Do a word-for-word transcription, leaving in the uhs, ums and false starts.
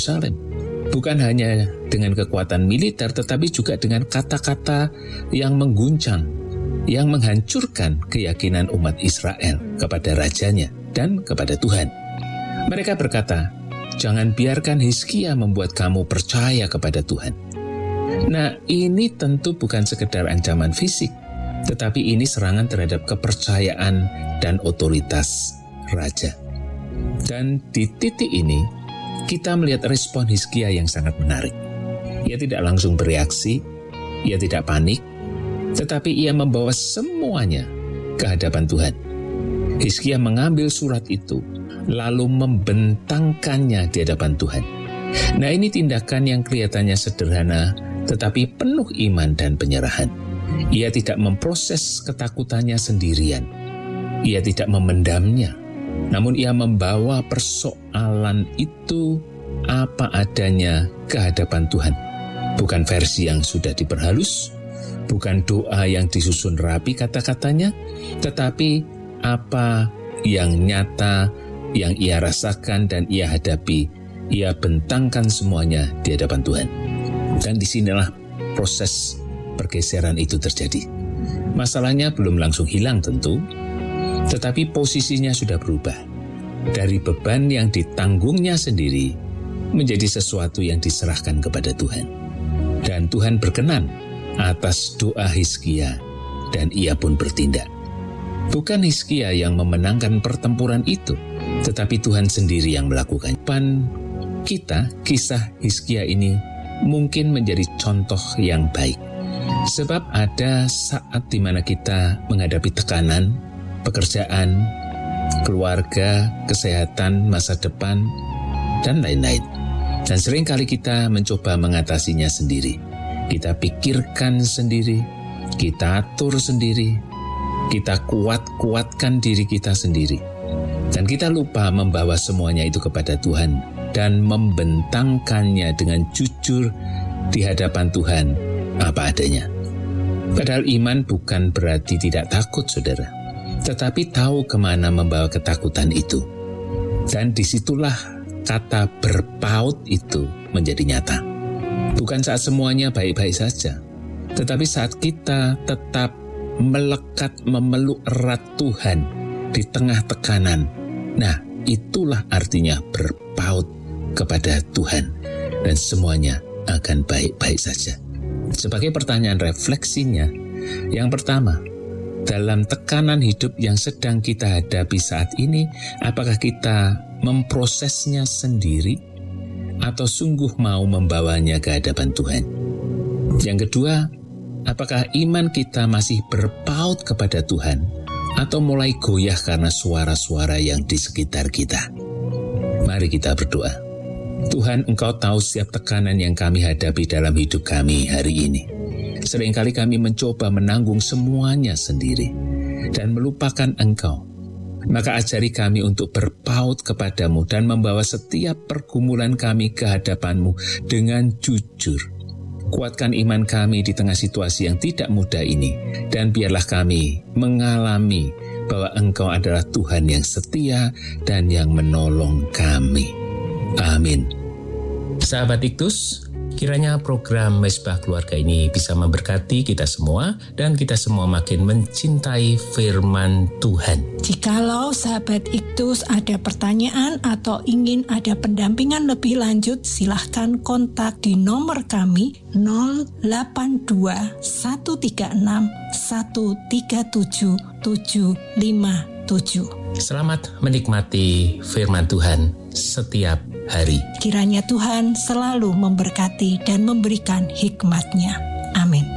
Yerusalem. Bukan hanya dengan kekuatan militer, tetapi juga dengan kata-kata yang mengguncang, yang menghancurkan keyakinan umat Israel kepada rajanya dan kepada Tuhan. Mereka berkata, jangan biarkan Hizkia membuat kamu percaya kepada Tuhan. Nah, ini tentu bukan sekedar ancaman fisik, tetapi ini serangan terhadap kepercayaan dan otoritas raja. Dan di titik ini, kita melihat respon Hizkia yang sangat menarik. Ia tidak langsung bereaksi, ia tidak panik, tetapi ia membawa semuanya ke hadapan Tuhan. Hizkia mengambil surat itu, lalu membentangkannya di hadapan Tuhan. Nah, ini tindakan yang kelihatannya sederhana, tetapi penuh iman dan penyerahan. Ia tidak memproses ketakutannya sendirian. Ia tidak memendamnya, namun ia membawa persoalan itu apa adanya ke hadapan Tuhan. Bukan versi yang sudah diperhalus, bukan doa yang disusun rapi kata-katanya, tetapi apa yang nyata, yang ia rasakan dan ia hadapi, ia bentangkan semuanya di hadapan Tuhan. Dan disinilah proses pergeseran itu terjadi. Masalahnya belum langsung hilang tentu, tetapi posisinya sudah berubah. Dari beban yang ditanggungnya sendiri, menjadi sesuatu yang diserahkan kepada Tuhan. Dan Tuhan berkenan atas doa Hizkia, dan ia pun bertindak. Bukan Hizkia yang memenangkan pertempuran itu, tetapi Tuhan sendiri yang melakukan. Pan kita, kisah Hizkia ini mungkin menjadi contoh yang baik. Sebab ada saat di mana kita menghadapi tekanan, pekerjaan, keluarga, kesehatan, masa depan, dan lain-lain. Dan seringkali kita mencoba mengatasinya sendiri. Kita pikirkan sendiri, kita atur sendiri, kita kuat-kuatkan diri kita sendiri. Dan kita lupa membawa semuanya itu kepada Tuhan dan membentangkannya dengan jujur di hadapan Tuhan apa adanya. Padahal iman bukan berarti tidak takut, saudara, tetapi tahu kemana membawa ketakutan itu. Dan disitulah kata berpaut itu menjadi nyata. Bukan saat semuanya baik-baik saja, tetapi saat kita tetap melekat memeluk erat Tuhan di tengah tekanan. Nah, itulah artinya berpaut kepada Tuhan, dan semuanya akan baik-baik saja. Sebagai pertanyaan refleksinya, yang pertama, dalam tekanan hidup yang sedang kita hadapi saat ini, apakah kita memprosesnya sendiri atau sungguh mau membawanya ke hadapan Tuhan? Yang kedua, apakah iman kita masih berpaut kepada Tuhan atau mulai goyah karena suara-suara yang di sekitar kita? Mari kita berdoa. Tuhan, Engkau tahu setiap tekanan yang kami hadapi dalam hidup kami hari ini. Seringkali kami mencoba menanggung semuanya sendiri dan melupakan Engkau. Maka ajari kami untuk berpaut kepadamu dan membawa setiap pergumulan kami ke hadapan-Mu dengan jujur. Kuatkan iman kami di tengah situasi yang tidak mudah ini, dan biarlah kami mengalami bahwa Engkau adalah Tuhan yang setia dan yang menolong kami. Amin. Sahabat Iktus, kiranya program Mesbah Keluarga ini bisa memberkati kita semua dan kita semua makin mencintai firman Tuhan. Jikalau sahabat Iktus ada pertanyaan atau ingin ada pendampingan lebih lanjut, silahkan kontak di nomor kami nol delapan dua satu tiga enam satu tiga tujuh tujuh lima tujuh. Selamat menikmati firman Tuhan setiap hari. Kiranya Tuhan selalu memberkati dan memberikan hikmat-Nya. Amin.